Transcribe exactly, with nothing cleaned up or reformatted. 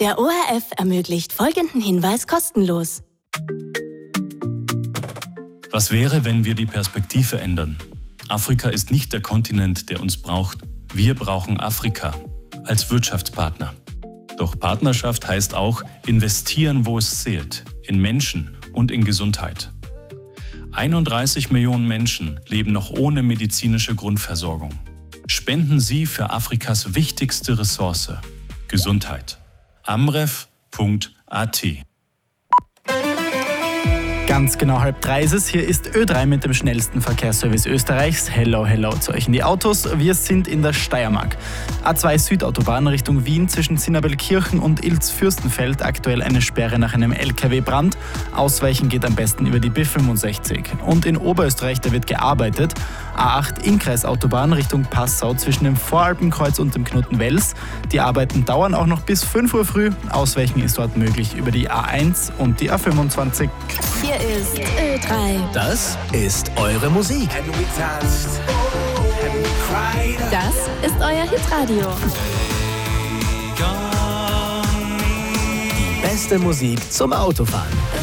Der O R F ermöglicht folgenden Hinweis kostenlos. Was wäre, wenn wir die Perspektive ändern? Afrika ist nicht der Kontinent, der uns braucht. Wir brauchen Afrika als Wirtschaftspartner. Doch Partnerschaft heißt auch investieren, wo es zählt, in Menschen und in Gesundheit. einunddreißig Millionen Menschen leben noch ohne medizinische Grundversorgung. Spenden Sie für Afrikas wichtigste Ressource, Gesundheit. amref punkt a t. Ganz genau halb drei ist es. Hier ist Ö drei mit dem schnellsten Verkehrsservice Österreichs. Hello, hello zu euch in die Autos. Wir sind in der Steiermark. A zwei Südautobahn Richtung Wien zwischen Zinnabelkirchen und Ilz-Fürstenfeld. Aktuell eine Sperre nach einem L K W-Brand. Ausweichen geht am besten über die B fünfundsechzig. Und in Oberösterreich, da wird gearbeitet. A acht Innkreisautobahn Richtung Passau zwischen dem Voralpenkreuz und dem Knoten Wels. Die Arbeiten dauern auch noch bis fünf Uhr früh. Ausweichen ist dort möglich über die A eins und die A fünfundzwanzig. Hier ist Ö drei. Das ist eure Musik. Das ist euer Hitradio. Die beste Musik zum Autofahren.